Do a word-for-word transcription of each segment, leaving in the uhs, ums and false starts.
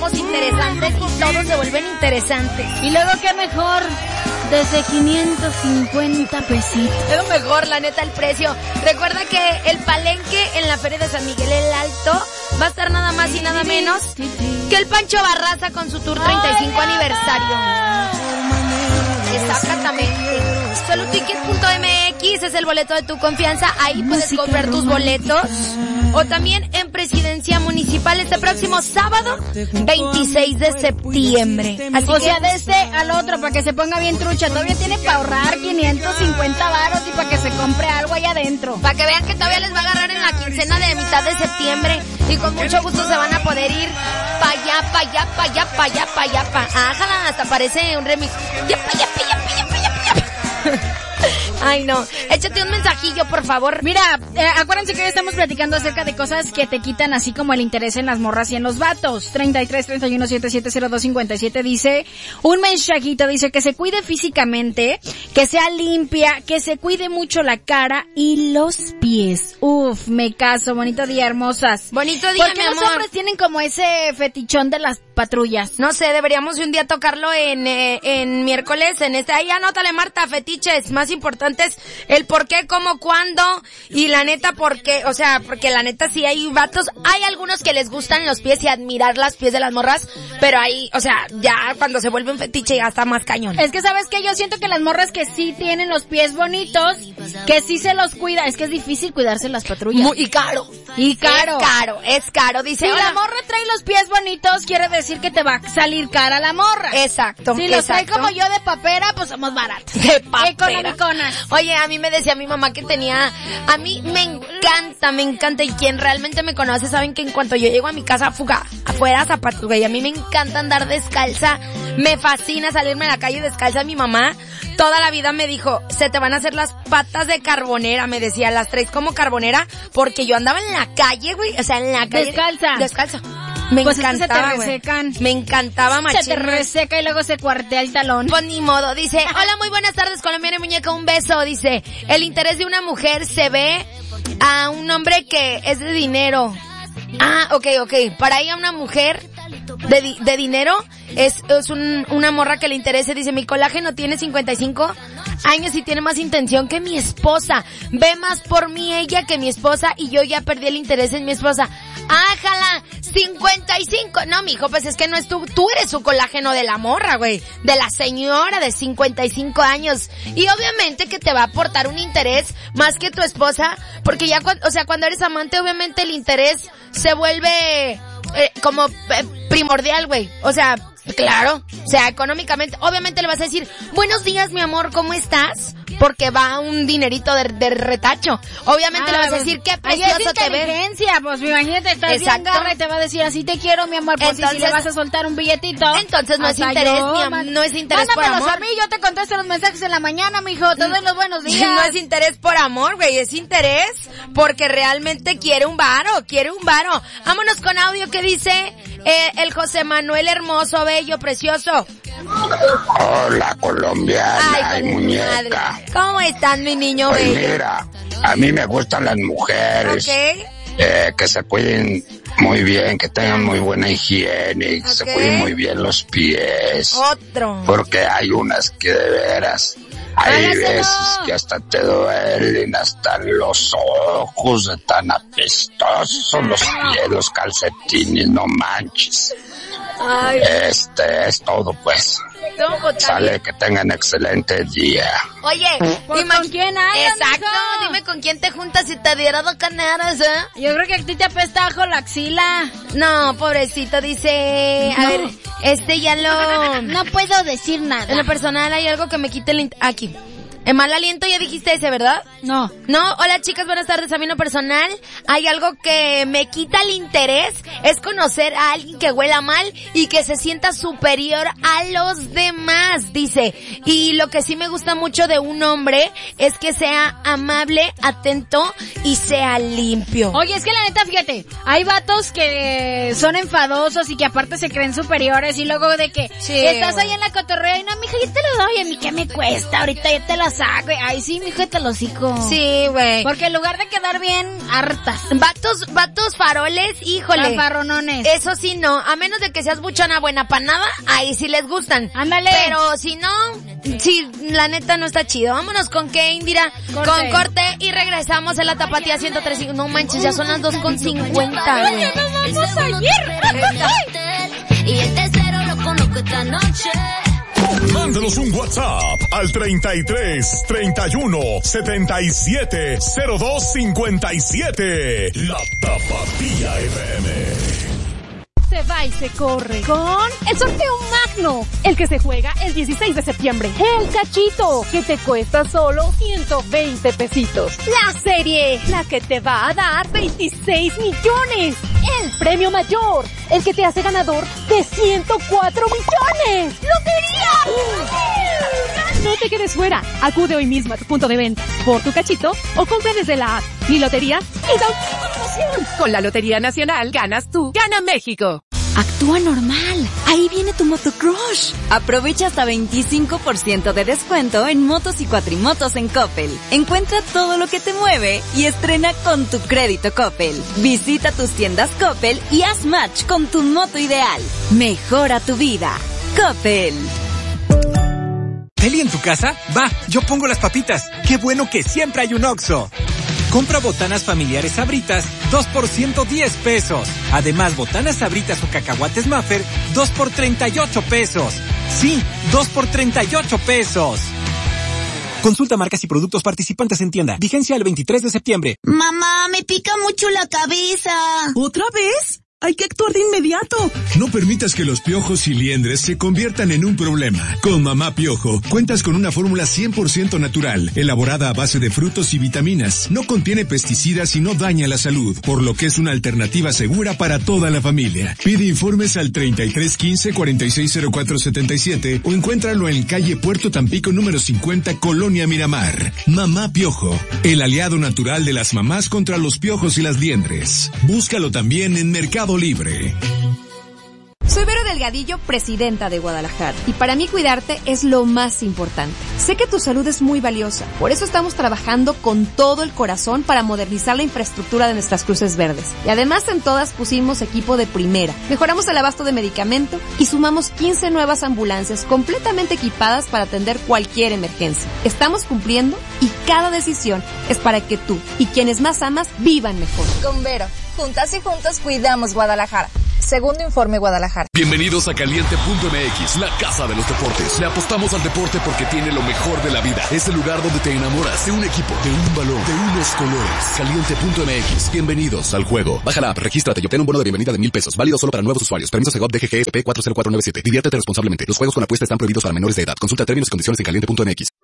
somos interesantes y todos se vuelven interesantes. Y luego, ¿qué mejor? Desde quinientos cincuenta pesitos. Es lo mejor, la neta, el precio. Recuerda que el palenque en la Feria de San Miguel el Alto va a estar nada más y nada menos que el Pancho Barraza con su tour treinta y cinco aniversario. Exactamente. Solo ticket punto m x es el boleto de tu confianza. Ahí puedes comprar tus boletos. O también en Presidencia Municipal este próximo sábado, veintiséis de septiembre. Así o que, sea, de este al otro, para que se ponga bien trucha. Todavía tiene para ahorrar quinientos cincuenta varos y para que se compre algo allá adentro. Para que vean que todavía les va a agarrar en la quincena de mitad de septiembre. Y con mucho gusto se van a poder ir pa' allá, pa' allá, pa' allá, pa' allá, pa' allá, pa' allá. Ájala, hasta parece un remix. Ya, pa' allá, pa' allá, pa' allá, pa' allá, pa' allá. Ay, no. Échate un mensajillo, por favor. Mira, eh, acuérdense que hoy estamos platicando acerca de cosas que te quitan así como el interés en las morras y en los vatos. treinta y tres, treinta y uno, setenta y siete, cero dos, cincuenta y siete dice, un mensajito dice que se cuide físicamente, que sea limpia, que se cuide mucho la cara y los pies. Uf, me caso. Bonito día, hermosas. Bonito día, ¿Por qué mi los amor? hombres tienen como ese fetichón de las patrullas? No sé, deberíamos un día tocarlo en eh, en miércoles, en este. Ahí anótale, Marta, fetiches más importantes, el por qué, cómo, cuándo, y la neta por qué, o sea, porque la neta sí hay vatos, hay algunos que les gustan los pies y admirar las pies de las morras, pero ahí, o sea, ya cuando se vuelve un fetiche ya está más cañón. Es que, ¿sabes qué? Yo siento que las morras que sí tienen los pies bonitos, que sí se los cuida, es que es difícil cuidarse las patrullas. Muy, y caro. Y caro. Es caro, es caro, dice. Si hola. la morra trae los pies bonitos, quiere decir que te va a salir cara la morra. Exacto. Si los trae exacto. como yo de papera, pues somos baratos. De papera. Económiconas. Oye, a mí me decía mi mamá que tenía, a mí me encanta, me encanta, y quien realmente me conoce saben que en cuanto yo llego a mi casa, fuga, afuera zapatos, güey, a mí me encanta andar descalza, me fascina salirme a la calle descalza. Mi mamá toda la vida me dijo, se te van a hacer las patas de carbonera, me decía, las traes como carbonera, porque yo andaba en la calle, güey, o sea, en la calle. Descalza. Descalza. Me pues encantaba, es que se te resecan. Me encantaba, machín. Se te reseca y luego se cuartea el talón. Pues ni modo, dice, hola, muy buenas tardes, colombiana y muñeca, un beso, dice, el interés de una mujer se ve a un hombre que es de dinero. Ah, ok, ok, para ella una mujer de, di- de dinero es, es un, una morra que le interese, dice, mi colágeno tiene cincuenta y cinco años y tiene más intención que mi esposa, ve más por mí ella que mi esposa y yo ya perdí el interés en mi esposa. ¡Ájala! cincuenta y cinco. No, mijo, pues es que no es tú, tú eres su colágeno de la morra, güey, de la señora de cincuenta y cinco años. Y obviamente que te va a aportar un interés más que tu esposa, porque ya, cu- o sea, cuando eres amante, obviamente el interés se vuelve eh, como eh, primordial, güey. O sea, claro, o sea, económicamente, obviamente le vas a decir, buenos días, mi amor, ¿cómo estás? Porque va un dinerito de, de retacho. Obviamente ah, le vas a decir, qué precioso te ves. Inteligencia, pues imagínate, estás Exacto. bien garra y te va a decir, así te quiero, mi amor, pues entonces, si le vas a soltar un billetito. Entonces no es interés, yo, mi amor, no es interés por amor. Mándamelos a mí, yo te contesto los mensajes en la mañana, mijo, te doy los buenos días. No es interés por amor, güey, es interés porque realmente quiere un varo, quiere un varo. Vámonos con audio que dice eh, el José Manuel hermoso, bello, precioso. Hola, colombiana Ay, y muñeca. Madre. ¿Cómo están, mi niño pues bello? Mira, a mí me gustan las mujeres. Okay. Eh, que se cuiden muy bien, que tengan muy buena higiene, que okay. se cuiden muy bien los pies. Otro. Porque hay unas que de veras, hay Hágaselo. veces que hasta te duelen, hasta los ojos de tan apestosos los pies, los calcetines, no manches. Ay. Este es todo, pues. Sale, que tengan excelente día. Oye, ¿Con, dime ¿con quién andas, exacto, mijo? Dime con quién te juntas si te diera dos caneras, ¿eh? Yo creo que a ti te apesta ajo la axila. No, pobrecito, dice, no. A ver, este ya lo... No puedo decir nada. En lo personal hay algo que me quite el... Aquí. El mal aliento, ya dijiste ese, ¿verdad? No. No, hola chicas, buenas tardes. A mí en lo personal hay algo que me quita el interés, es conocer a alguien que huela mal y que se sienta superior a los demás, dice. Y lo que sí me gusta mucho de un hombre es que sea amable, atento y sea limpio. Oye, es que la neta, fíjate, hay vatos que son enfadosos y que aparte se creen superiores y luego de que sí, estás ahí en la cotorrea y no, mija, yo te lo doy, a mí qué me cuesta, ahorita yo te lo saco. Ay, sí, mijo, te lo hocico. Sí, güey. Porque en lugar de quedar bien, hartas. Vatos, vatos faroles, híjole. Fanfarronones. Eso sí, no. A menos de que seas buchona buena pa' nada, ahí sí les gustan. Ándale. Pero si no, sí, la neta no está chido. Vámonos con qué, Indira. Corte. Con corte y regresamos en la Tapatía ciento tres. No manches, ya son las dos con cincuenta, güey. Vamos ayer. Y el tercero lo conozco esta noche. Mándanos un WhatsApp al treinta y tres, treinta y uno, setenta y siete, cero dos cincuenta y siete. La Tapatía F M. Se va y se corre con el sorteo magno, el que se juega el dieciséis de septiembre. El cachito, que te cuesta solo ciento veinte pesitos. La serie, la que te va a dar veintiséis millones. El premio mayor, el que te hace ganador de ciento cuatro millones. ¡Lotería! No te quedes fuera. Acude hoy mismo a tu punto de venta por tu cachito o compra desde la app Mi Lotería y da información. Con la Lotería Nacional ganas tú, gana México. Actúa normal. Ahí viene tu motocrush. Aprovecha hasta veinticinco por ciento de descuento en motos y cuatrimotos en Coppel. Encuentra todo lo que te mueve y estrena con tu crédito Coppel. Visita tus tiendas Coppel y haz match con tu moto ideal. Mejora tu vida. Coppel. ¿Tele en tu casa? Va, yo pongo las papitas. Qué bueno que siempre hay un Oxxo. Compra botanas familiares Sabritas, dos por ciento diez pesos. Además, botanas Sabritas o cacahuates Maffer, dos por treinta y ocho pesos. Sí, dos por treinta y ocho pesos. Consulta marcas y productos participantes en tienda. Vigencia el veintitrés de septiembre. Mamá, me pica mucho la cabeza. ¿Otra vez? Hay que actuar de inmediato. No permitas que los piojos y liendres se conviertan en un problema. Con Mamá Piojo, cuentas con una fórmula cien por ciento natural, elaborada a base de frutos y vitaminas. No contiene pesticidas y no daña la salud, por lo que es una alternativa segura para toda la familia. Pide informes al treinta y tres quince, cuarenta y seis cero cuatro setenta y siete o encuéntralo en calle Puerto Tampico número cincuenta, Colonia Miramar. Mamá Piojo, el aliado natural de las mamás contra los piojos y las liendres. Búscalo también en Mercado Libre. Soy Vero Delgadillo, presidenta de Guadalajara, y para mí cuidarte es lo más importante. Sé que tu salud es muy valiosa, por eso estamos trabajando con todo el corazón para modernizar la infraestructura de nuestras cruces verdes. Y además en todas pusimos equipo de primera, mejoramos el abasto de medicamento y sumamos quince nuevas ambulancias completamente equipadas para atender cualquier emergencia. Estamos cumpliendo y cada decisión es para que tú y quienes más amas vivan mejor. Con Vero, juntas y juntos cuidamos Guadalajara. Segundo informe Guadalajara. Bienvenidos a Caliente punto M X, la casa de los deportes. Le apostamos al deporte porque tiene lo mejor de la vida. Es el lugar donde te enamoras de un equipo, de un balón, de unos colores. Caliente punto M X. Bienvenidos al juego. Baja la app, regístrate y obtén un bono de bienvenida de mil pesos. Válido solo para nuevos usuarios. Permiso Segov D G G S P cuatro cero cuatro nueve siete. Diviértete responsablemente. Los juegos con apuesta están prohibidos para menores de edad. Consulta términos y condiciones en caliente punto M X.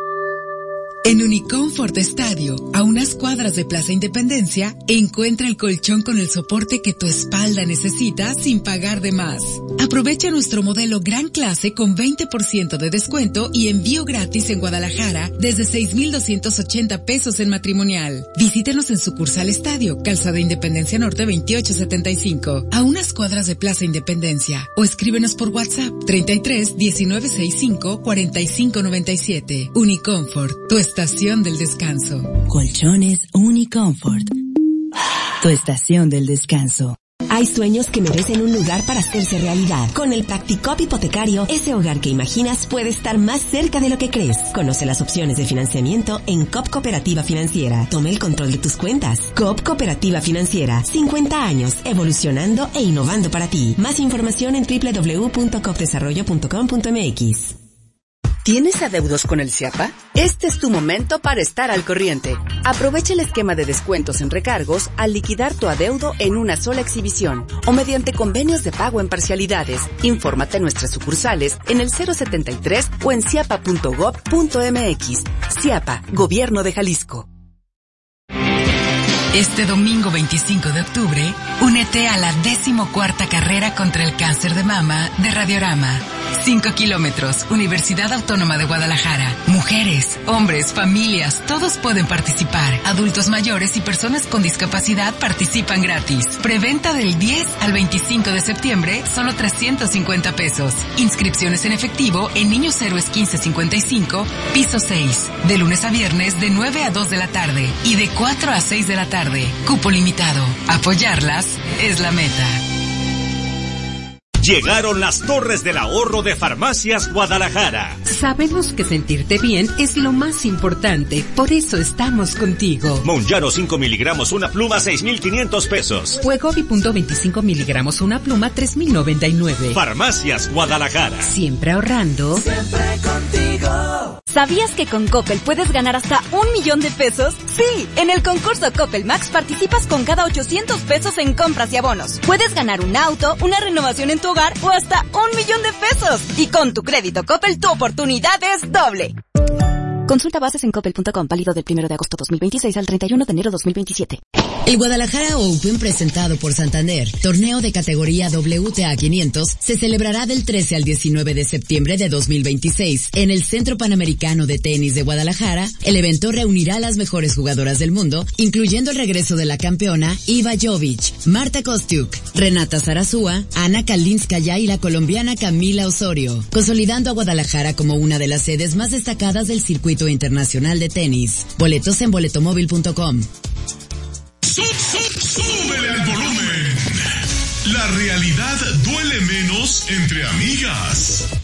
En Unicomfort Estadio, a unas cuadras de Plaza Independencia, encuentra el colchón con el soporte que tu espalda necesita sin pagar de más. Aprovecha nuestro modelo Gran Clase con veinte por ciento de descuento y envío gratis en Guadalajara desde seis mil doscientos ochenta pesos en matrimonial. Visítenos en sucursal Estadio, Calzada Independencia Norte veintiocho setenta y cinco, a unas cuadras de Plaza Independencia, o escríbenos por WhatsApp treinta y tres, diecinueve sesenta y cinco, cuarenta y cinco noventa y siete. Unicomfort, tu estación del descanso. Colchones Unicomfort. Tu estación del descanso. Hay sueños que merecen un lugar para hacerse realidad. Con el Practicop hipotecario, ese hogar que imaginas puede estar más cerca de lo que crees. Conoce las opciones de financiamiento en C O P Cooperativa Financiera. Toma el control de tus cuentas. C O P Cooperativa Financiera. cincuenta años, evolucionando e innovando para ti. Más información en doble u doble u doble u punto cop desarrollo punto com punto m x. ¿Tienes adeudos con el SIAPA? Este es tu momento para estar al corriente. Aprovecha el esquema de descuentos en recargos al liquidar tu adeudo en una sola exhibición o mediante convenios de pago en parcialidades. Infórmate en nuestras sucursales en el cero setenta y tres o en siapa punto gob punto m x. SIAPA, Gobierno de Jalisco. Este domingo veinticinco de octubre, únete a la decimocuarta carrera contra el cáncer de mama de Radiorama. cinco kilómetros, Universidad Autónoma de Guadalajara. Mujeres, hombres, familias, todos pueden participar. Adultos mayores y personas con discapacidad participan gratis. Preventa del diez al veinticinco de septiembre, solo trescientos cincuenta pesos. Inscripciones en efectivo en Niños Héroes quince cincuenta y cinco, piso seis. De lunes a viernes de nueve a dos de la tarde y de cuatro a seis de la tarde. Cupo limitado. Apoyarlas es la meta. Llegaron las torres del ahorro de Farmacias Guadalajara. Sabemos que sentirte bien es lo más importante, por eso estamos contigo. Monjaro cinco miligramos una pluma, seis mil quinientos pesos. Wegovy punto veinticinco miligramos una pluma, tres mil noventa y nueve. Farmacias Guadalajara. Siempre ahorrando. Siempre contigo. ¿Sabías que con Coppel puedes ganar hasta un millón de pesos? Sí, en el concurso Coppel Max participas con cada ochocientos pesos en compras y abonos. Puedes ganar un auto, una renovación en tu hogar o hasta un millón de pesos. Y con tu crédito Coppel tu oportunidad es doble. Consulta bases en coppel punto com, válido del primero de agosto dos mil veintiséis al treinta y uno de enero dos mil veintisiete. El Guadalajara Open, presentado por Santander, torneo de categoría W T A quinientos, se celebrará del trece al diecinueve de septiembre de dos mil veintiséis en el Centro Panamericano de Tenis de Guadalajara. El evento reunirá a las mejores jugadoras del mundo, incluyendo el regreso de la campeona Iva Jovic, Marta Kostiuk, Renata Zarazúa, Ana Kalinskaya y la colombiana Camila Osorio, consolidando a Guadalajara como una de las sedes más destacadas del circuito internacional de tenis. Boletos en boletomóvil punto com. ¡Súbele al volumen! La realidad duele menos entre amigas.